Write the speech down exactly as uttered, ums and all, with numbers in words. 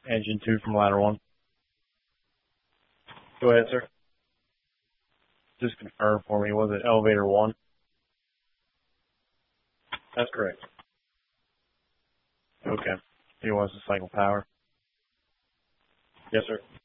Engine two from ladder one. Go ahead, sir. Just confirm for me, was it elevator one? That's correct. Okay. He wants to cycle power. Yes, sir.